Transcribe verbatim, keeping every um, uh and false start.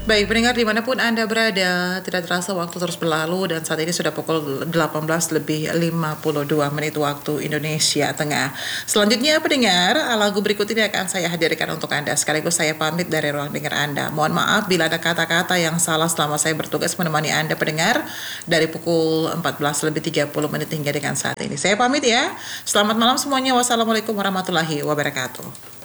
Baik, pendengar dimanapun Anda berada, tidak terasa waktu terus berlalu dan saat ini sudah pukul delapan belas lebih lima puluh dua menit waktu Indonesia Tengah. Selanjutnya pendengar, lagu berikut ini akan saya hadirkan untuk Anda. Sekaligus saya pamit dari ruang dengar Anda. Mohon maaf bila ada kata-kata yang salah selama saya bertugas menemani Anda pendengar dari pukul empat belas lebih tiga puluh menit hingga dengan saat ini. Saya pamit ya. Selamat malam semuanya. Wassalamualaikum warahmatullahi wabarakatuh.